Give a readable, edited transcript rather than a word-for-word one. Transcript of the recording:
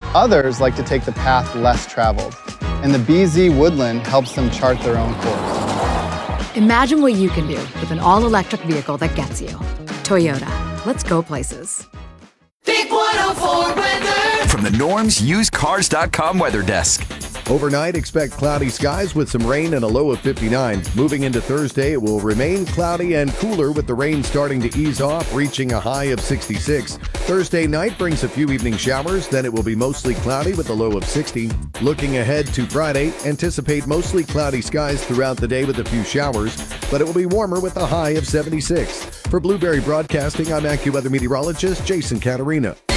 Others like to take the path less traveled, and the BZ Woodland helps them chart their own course. Imagine what you can do with an all-electric vehicle that gets you. Toyota, let's go places. Big 104 weather. From the Norm's UsedCars.com weather desk. Overnight, expect cloudy skies with some rain and a low of 59. Moving into Thursday, it will remain cloudy and cooler with the rain starting to ease off, reaching a high of 66. Thursday night brings a few evening showers, then it will be mostly cloudy with a low of 60. Looking ahead to Friday, anticipate mostly cloudy skies throughout the day with a few showers, but it will be warmer with a high of 76. For Blueberry Broadcasting, I'm AccuWeather meteorologist Jason Caterina.